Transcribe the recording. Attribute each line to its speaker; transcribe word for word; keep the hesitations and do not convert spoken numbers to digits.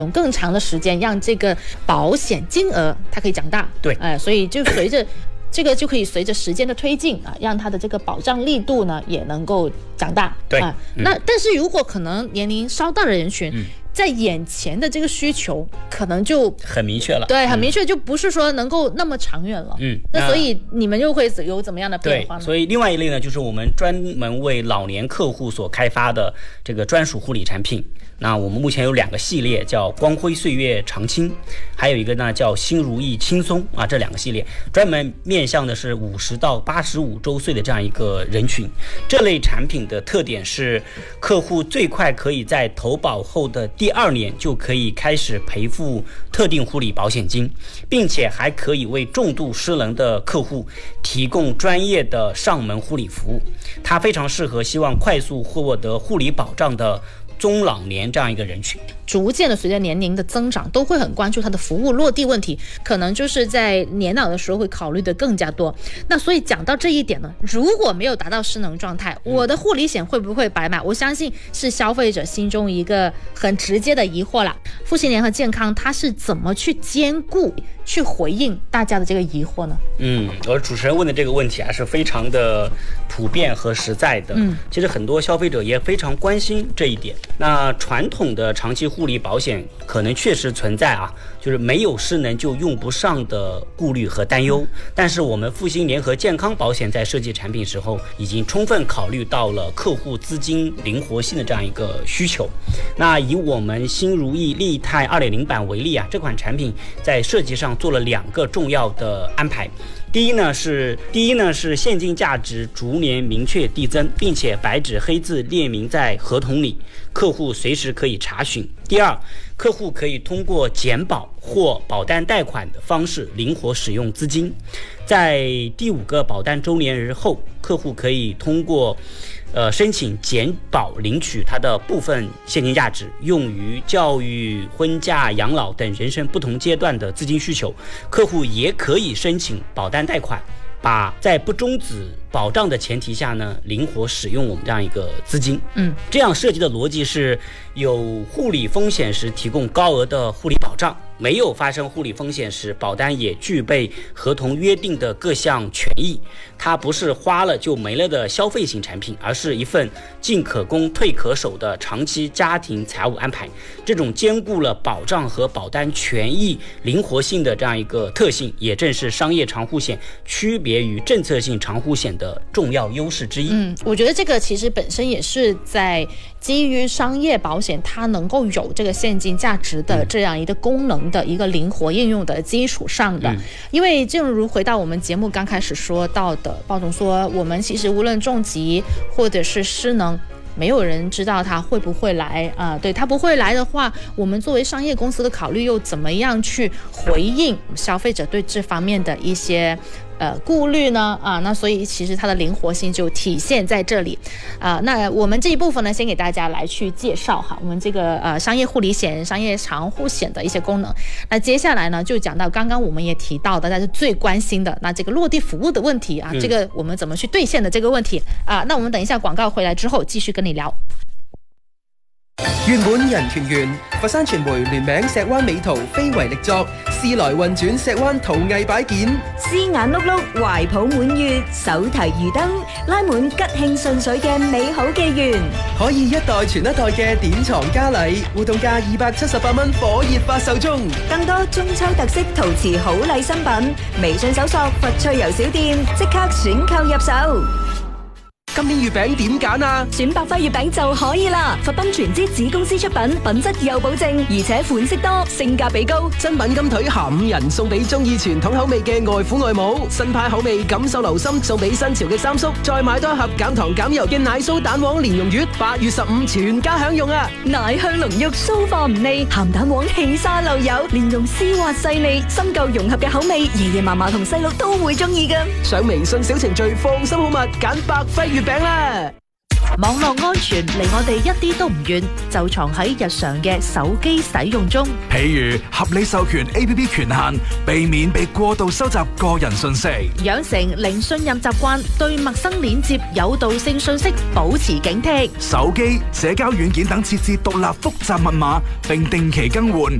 Speaker 1: 用更长的时间让这个保险金额它可以长大。
Speaker 2: 对，
Speaker 1: 哎、呃，所以就随着这个就可以随着时间的推进啊，让它的这个保障力度呢也能够长大。
Speaker 2: 对，
Speaker 1: 啊，
Speaker 2: 嗯、
Speaker 1: 那但是如果可能年龄稍大的人群。
Speaker 2: 嗯
Speaker 1: 在眼前的这个需求可能就
Speaker 2: 很明确了，
Speaker 1: 对，很明确，就不是说能够那么长远了。
Speaker 2: 嗯，
Speaker 1: 那所以你们又会有怎么样的变化呢？
Speaker 2: 对，所以另外一类呢，就是我们专门为老年客户所开发的这个专属护理产品。那我们目前有两个系列，叫光辉岁月长青，还有一个呢叫新如意轻松啊，这两个系列专门面向的是五十到八十五周岁的这样一个人群。这类产品的特点是，客户最快可以在投保后的第二年就可以开始赔付特定护理保险金，并且还可以为重度失能的客户提供专业的上门护理服务。它非常适合希望快速获得护理保障的中老年这样一个人群。
Speaker 1: 逐渐的随着年龄的增长，都会很关注它的服务落地问题，可能就是在年老的时候会考虑的更加多。那所以讲到这一点呢，如果没有达到失能状态，我的护理险会不会白买？我相信是消费者心中一个很直接的疑惑啦。复兴联合健康它是怎么去兼顾去回应大家的这个疑惑呢？
Speaker 2: 嗯，而主持人问的这个问题啊是非常的普遍和实在的。嗯，其实很多消费者也非常关心这一点。那传统的长期护理保险可能确实存在啊，就是没有失能就用不上的顾虑和担忧。但是我们复兴联合健康保险在设计产品时候，已经充分考虑到了客户资金灵活性的这样一个需求。那以我们新如意利泰 二点零 版为例啊，这款产品在设计上做了两个重要的安排。第一呢是第一呢是现金价值逐年明确递增，并且白纸黑字列明在合同里，客户随时可以查询。第二，客户可以通过减保或保单贷款的方式灵活使用资金，在第五个保单周年日后，客户可以通过呃申请减保领取它的部分现金价值，用于教育、婚嫁、养老等人生不同阶段的资金需求。客户也可以申请保单贷款，把在不终止保障的前提下呢，灵活使用我们这样一个资金。嗯，这样设计的逻辑是，有护理风险时提供高额的护理保障，没有发生护理风险时，保单也具备合同约定的各项权益。它不是花了就没了的消费型产品，而是一份进可攻退可守的长期家庭财务安排。这种兼顾了保障和保单权益灵活性的这样一个特性，也正是商业长护险区别于政策性长护险的重要优势之一。
Speaker 1: 嗯，我觉得这个其实本身也是在基于商业保险它能够有这个现金价值的这样一个功能的一个灵活应用的基础上的。嗯、因为正如回到我们节目刚开始说到的，鲍总说我们其实无论重疾或者是失能，没有人知道他会不会来啊、呃？对，他不会来的话，我们作为商业公司的考虑又怎么样去回应消费者对这方面的一些呃顾虑呢？啊，那所以其实它的灵活性就体现在这里啊、呃。那我们这一部分呢，先给大家来去介绍哈，我们这个呃商业护理险、商业长护险的一些功能。那接下来呢，就讲到刚刚我们也提到的，大家最关心的那这个落地服务的问题啊，嗯、这个我们怎么去兑现的这个问题啊。那我们等一下广告回来之后，继续跟你聊。
Speaker 3: 原本人團圓，佛山傳媒聯名石灣美圖非遺力作，時來運轉石灣陶藝擺件，
Speaker 4: 絲眼碌碌，懷抱滿月，手提魚燈，拉滿吉慶順水嘅美好紀元。
Speaker 3: 可以一代傳一代嘅典藏嘉禮，活動價二百七十八蚊，火熱發售中。
Speaker 4: 更多中秋特色陶瓷好禮新品，微信搜索佛趣遊小店，即刻選購入手。
Speaker 3: 今年月餅點揀啊？
Speaker 4: 選百輝月餅就可以啦！佛賓全資子公司出品，品質有保證，而且款式多，性價比高。
Speaker 3: 真品金腿下五人送俾中意傳統口味嘅外父外母，新派口味感受流心送俾新潮嘅三叔，再買多一盒減糖減油嘅奶酥蛋黃蓮蓉月，八月十五全家享用啊！
Speaker 4: 奶香濃郁，酥化唔膩，鹹蛋黃氣沙漏油，蓮蓉絲滑細膩，新舊融合嘅口味，爺爺嫲嫲同細路都會中意㗎。
Speaker 3: 上微信小程序放心好物，揀百輝月餅啦！
Speaker 5: 網絡安全離我哋一啲都唔遠，就藏喺日常嘅手機使用中。
Speaker 6: 譬如合理授權 A P P 權限，避免被過度收集個人信息；
Speaker 5: 養成零信任習慣，對陌生鏈接、誘導性信息保持警惕。
Speaker 6: 手機、社交軟件等設置獨立複雜密碼，並定期更換。